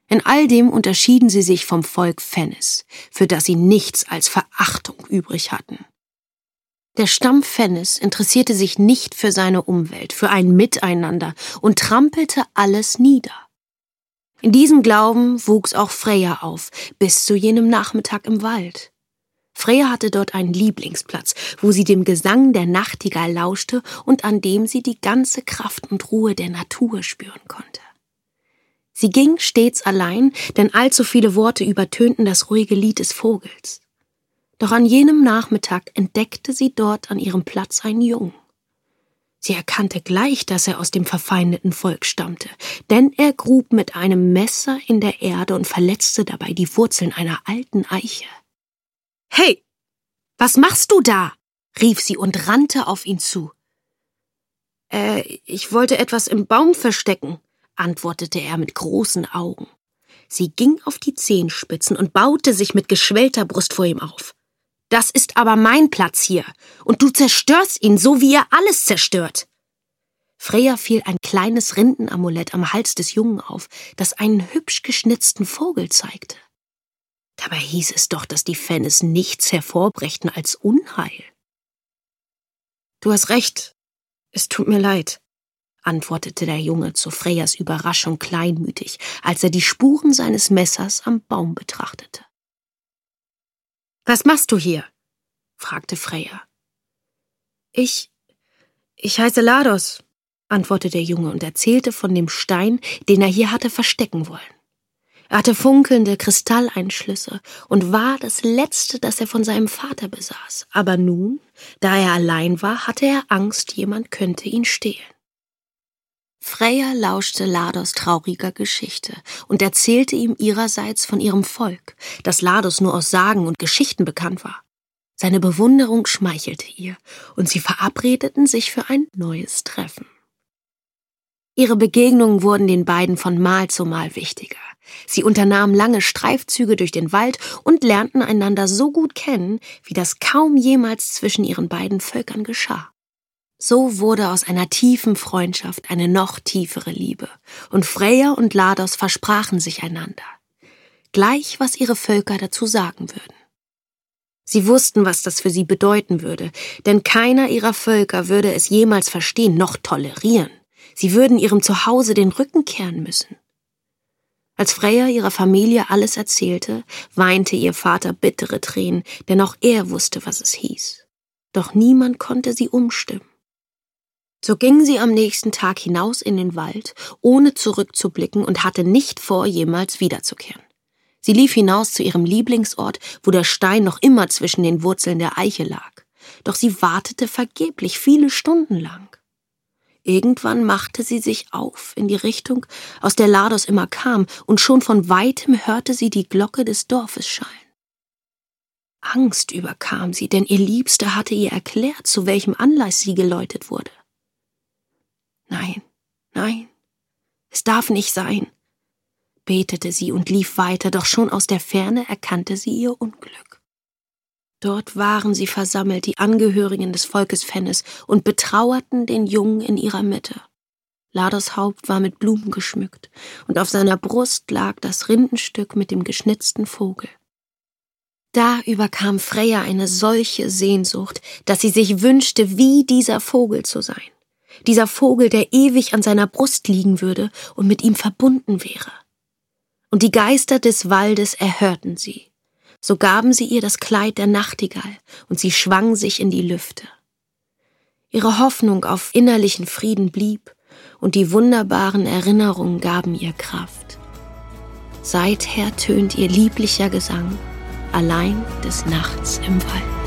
In all dem unterschieden sie sich vom Volk Fennes, für das sie nichts als Verachtung übrig hatten. Der Stamm Fennes interessierte sich nicht für seine Umwelt, für ein Miteinander und trampelte alles nieder. In diesem Glauben wuchs auch Freya auf, bis zu jenem Nachmittag im Wald. Freya hatte dort einen Lieblingsplatz, wo sie dem Gesang der Nachtigall lauschte und an dem sie die ganze Kraft und Ruhe der Natur spüren konnte. Sie ging stets allein, denn allzu viele Worte übertönten das ruhige Lied des Vogels. Doch an jenem Nachmittag entdeckte sie dort an ihrem Platz einen Jungen. Sie erkannte gleich, dass er aus dem verfeindeten Volk stammte, denn er grub mit einem Messer in der Erde und verletzte dabei die Wurzeln einer alten Eiche. »Hey, was machst du da?« rief sie und rannte auf ihn zu. Ich wollte etwas im Baum verstecken«, antwortete er mit großen Augen. Sie ging auf die Zehenspitzen und baute sich mit geschwellter Brust vor ihm auf. »Das ist aber mein Platz hier, und du zerstörst ihn, so wie er alles zerstört.« Freya fiel ein kleines Rindenamulett am Hals des Jungen auf, das einen hübsch geschnitzten Vogel zeigte. Dabei hieß es doch, dass die Fennes nichts hervorbrächten als Unheil. »Du hast recht, es tut mir leid«, antwortete der Junge zu Freyas Überraschung kleinmütig, als er die Spuren seines Messers am Baum betrachtete. »Was machst du hier?« fragte Freya. Ich heiße Lados«, antwortete der Junge und erzählte von dem Stein, den er hier hatte verstecken wollen. Er hatte funkelnde Kristalleinschlüsse und war das Letzte, das er von seinem Vater besaß. Aber nun, da er allein war, hatte er Angst, jemand könnte ihn stehlen. Freya lauschte Lados trauriger Geschichte und erzählte ihm ihrerseits von ihrem Volk, das Lados nur aus Sagen und Geschichten bekannt war. Seine Bewunderung schmeichelte ihr, und sie verabredeten sich für ein neues Treffen. Ihre Begegnungen wurden den beiden von Mal zu Mal wichtiger. Sie unternahmen lange Streifzüge durch den Wald und lernten einander so gut kennen, wie das kaum jemals zwischen ihren beiden Völkern geschah. So wurde aus einer tiefen Freundschaft eine noch tiefere Liebe, und Freya und Lados versprachen sich einander, gleich was ihre Völker dazu sagen würden. Sie wussten, was das für sie bedeuten würde, denn keiner ihrer Völker würde es jemals verstehen noch tolerieren. Sie würden ihrem Zuhause den Rücken kehren müssen. Als Freya ihrer Familie alles erzählte, weinte ihr Vater bittere Tränen, denn auch er wusste, was es hieß. Doch niemand konnte sie umstimmen. So ging sie am nächsten Tag hinaus in den Wald, ohne zurückzublicken, und hatte nicht vor, jemals wiederzukehren. Sie lief hinaus zu ihrem Lieblingsort, wo der Stein noch immer zwischen den Wurzeln der Eiche lag. Doch sie wartete vergeblich viele Stunden lang. Irgendwann machte sie sich auf in die Richtung, aus der Lados immer kam, und schon von weitem hörte sie die Glocke des Dorfes schallen. Angst überkam sie, denn ihr Liebster hatte ihr erklärt, zu welchem Anlass sie geläutet wurde. Nein, es darf nicht sein, betete sie und lief weiter, doch schon aus der Ferne erkannte sie ihr Unglück. Dort waren sie versammelt, die Angehörigen des Volkes Fennes, und betrauerten den Jungen in ihrer Mitte. Lados Haupt war mit Blumen geschmückt, und auf seiner Brust lag das Rindenstück mit dem geschnitzten Vogel. Da überkam Freya eine solche Sehnsucht, dass sie sich wünschte, wie dieser Vogel zu sein. Dieser Vogel, der ewig an seiner Brust liegen würde und mit ihm verbunden wäre. Und die Geister des Waldes erhörten sie. So gaben sie ihr das Kleid der Nachtigall, und sie schwang sich in die Lüfte. Ihre Hoffnung auf innerlichen Frieden blieb, und die wunderbaren Erinnerungen gaben ihr Kraft. Seither tönt ihr lieblicher Gesang allein des Nachts im Wald.